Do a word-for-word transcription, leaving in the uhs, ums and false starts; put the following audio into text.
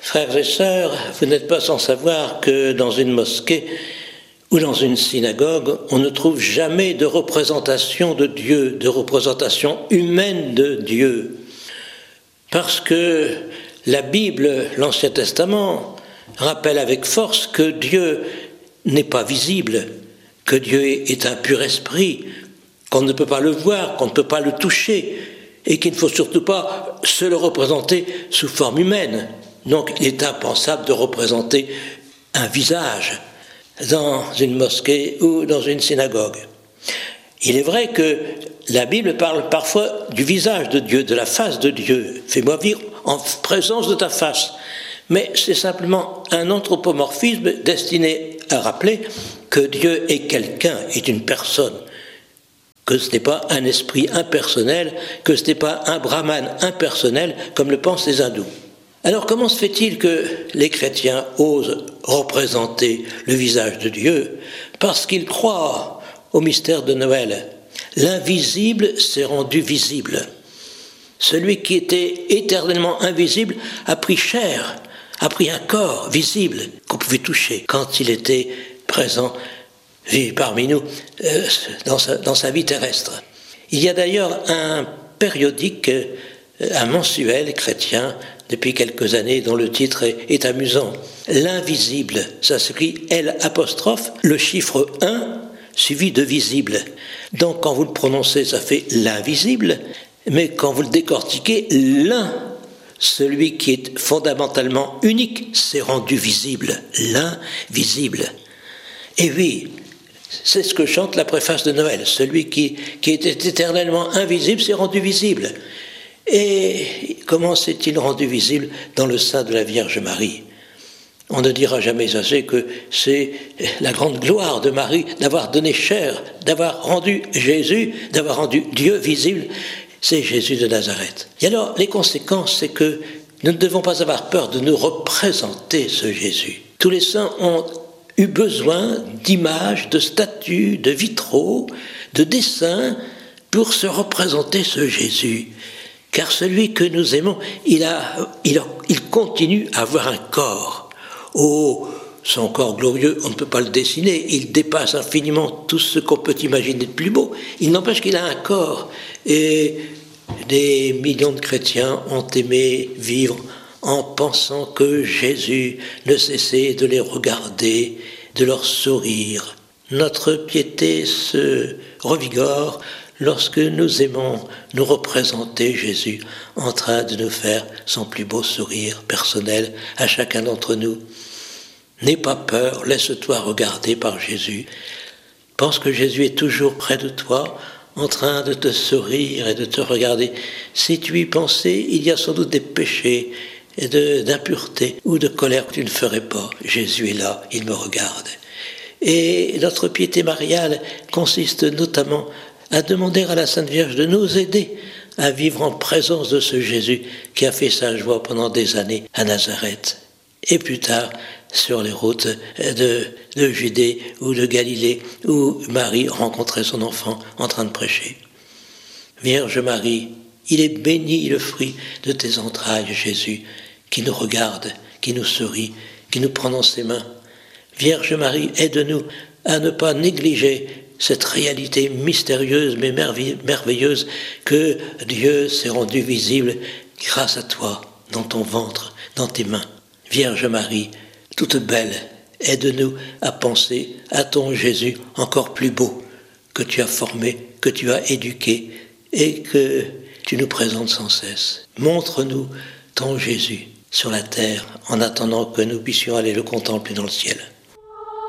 Frères et sœurs, vous n'êtes pas sans savoir que dans une mosquée ou dans une synagogue, on ne trouve jamais de représentation de Dieu, de représentation humaine de Dieu. Parce que la Bible, l'Ancien Testament, rappelle avec force que Dieu n'est pas visible, que Dieu est un pur esprit, qu'on ne peut pas le voir, qu'on ne peut pas le toucher, et qu'il ne faut surtout pas se le représenter sous forme humaine. Donc il est impensable de représenter un visage dans une mosquée ou dans une synagogue. Il est vrai que la Bible parle parfois du visage de Dieu, de la face de Dieu. Fais-moi vivre en présence de ta face. Mais c'est simplement un anthropomorphisme destiné à rappeler que Dieu est quelqu'un, est une personne, que ce n'est pas un esprit impersonnel, que ce n'est pas un brahman impersonnel, comme le pensent les hindous. Alors comment se fait-il que les chrétiens osent représenter le visage de Dieu? Parce qu'ils croient au mystère de Noël. L'invisible s'est rendu visible. Celui qui était éternellement invisible a pris chair, a pris un corps visible qu'on pouvait toucher quand il était présent parmi nous euh, dans, sa, dans sa vie terrestre. Il y a d'ailleurs un périodique, un mensuel chrétien depuis quelques années dont le titre est, est amusant. L'invisible, ça s'écrit L apostrophe, le chiffre un suivi de visible. Donc quand vous le prononcez, ça fait l'invisible, mais quand vous le décortiquez, l'un, celui qui est fondamentalement unique, s'est rendu visible. L'invisible. Et oui, c'est ce que chante la préface de Noël. Celui qui, qui était éternellement invisible s'est rendu visible. Et comment s'est-il rendu visible dans le sein de la Vierge Marie? On ne dira jamais assez que c'est la grande gloire de Marie d'avoir donné chair, d'avoir rendu Jésus, d'avoir rendu Dieu visible. C'est Jésus de Nazareth. Et alors, les conséquences, c'est que nous ne devons pas avoir peur de nous représenter ce Jésus. Tous les saints ont eu besoin d'images, de statues, de vitraux, de dessins pour se représenter ce Jésus. Car celui que nous aimons, il, a, il, a, il continue à avoir un corps. Oh, son corps glorieux, on ne peut pas le dessiner, il dépasse infiniment tout ce qu'on peut imaginer de plus beau. Il n'empêche qu'il a un corps. Et des millions de chrétiens ont aimé vivre en pensant que Jésus ne cessait de les regarder, de leur sourire. Notre piété se revigore lorsque nous aimons nous représenter Jésus en train de nous faire son plus beau sourire personnel à chacun d'entre nous. N'aie pas peur, laisse-toi regarder par Jésus. Pense que Jésus est toujours près de toi, en train de te sourire et de te regarder. Si tu y pensais, il y a sans doute des péchés et de, d'impureté ou de colère que tu ne ferais pas. Jésus est là, il me regarde. Et notre piété mariale consiste notamment à demander à la Sainte Vierge de nous aider à vivre en présence de ce Jésus qui a fait sa joie pendant des années à Nazareth. Et plus tard, sur les routes de, de Judée ou de Galilée, où Marie rencontrait son enfant en train de prêcher. Vierge Marie, il est béni le fruit de tes entrailles, Jésus, qui nous regarde, qui nous sourit, qui nous prend dans ses mains. Vierge Marie, aide-nous à ne pas négliger cette réalité mystérieuse mais merveilleuse que Dieu s'est rendu visible grâce à toi, dans ton ventre, dans tes mains. Vierge Marie, toute belle, aide-nous à penser à ton Jésus encore plus beau, que tu as formé, que tu as éduqué et que tu nous présentes sans cesse. Montre-nous ton Jésus sur la terre en attendant que nous puissions aller le contempler dans le ciel.